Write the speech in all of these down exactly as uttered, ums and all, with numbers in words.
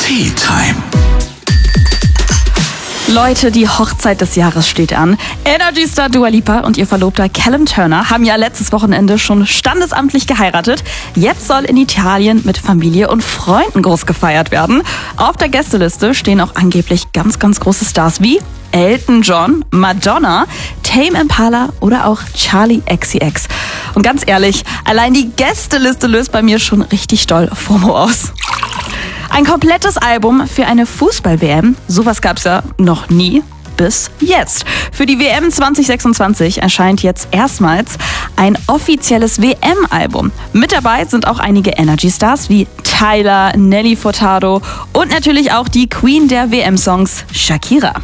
Tea Time. Leute, die Hochzeit des Jahres steht an. Energy-Star Dua Lipa und ihr Verlobter Callum Turner haben ja letztes Wochenende schon standesamtlich geheiratet. Jetzt soll in Italien mit Familie und Freunden groß gefeiert werden. Auf der Gästeliste stehen auch angeblich ganz, ganz große Stars wie Elton John, Madonna, Tame Impala oder auch Charli X C X. Und ganz ehrlich, allein die Gästeliste löst bei mir schon richtig doll FOMO aus. Ein komplettes Album für eine Fußball-W M, sowas gab's ja noch nie bis jetzt. Für die W M zwanzig sechsundzwanzig erscheint jetzt erstmals ein offizielles W M-Album. Mit dabei sind auch einige Energy-Stars wie Tyler, Nelly Furtado und natürlich auch die Queen der W M-Songs, Shakira.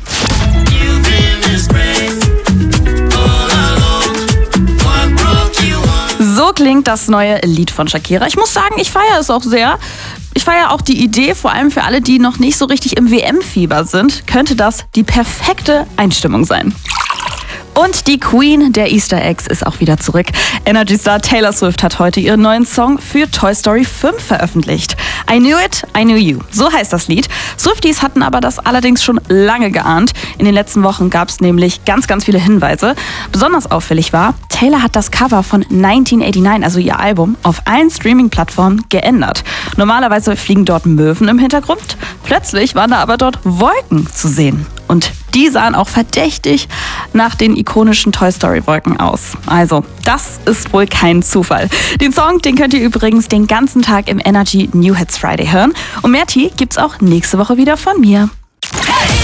So klingt das neue Lied von Shakira. Ich muss sagen, ich feiere es auch sehr. Ich feiere auch die Idee, vor allem für alle, die noch nicht so richtig im W M-Fieber sind, könnte das die perfekte Einstimmung sein. Und die Queen der Easter Eggs ist auch wieder zurück. Energy-Star Taylor Swift hat heute ihren neuen Song für Toy Story fünf veröffentlicht. I Knew It, I Knew You. So heißt das Lied. Swifties hatten aber das allerdings schon lange geahnt. In den letzten Wochen gab es nämlich ganz, ganz viele Hinweise. Besonders auffällig war, Taylor hat das Cover von neunzehnhundertneunundachtzig, also ihr Album, auf allen Streaming-Plattformen geändert. Normalerweise fliegen dort Möwen im Hintergrund. Plötzlich waren da aber dort Wolken zu sehen. Und die sahen auch verdächtig nach den ikonischen Toy Story Wolken aus. Also, das ist wohl kein Zufall. Den Song, den könnt ihr übrigens den ganzen Tag im Energy New Hits Friday hören. Und mehr Tee gibt's auch nächste Woche wieder von mir.